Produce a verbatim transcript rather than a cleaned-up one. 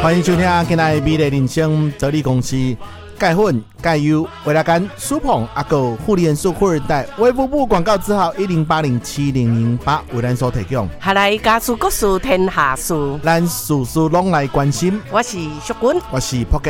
欢迎收听今天的美丽人生哲理公司钙粉钙优维拉甘舒捧阿狗护理元素护耳带微服部广告字号一零八零七零零八为咱所提供。 下来家事国事天下事， 咱事事拢来关心。 我是淑君， 我是朴吉。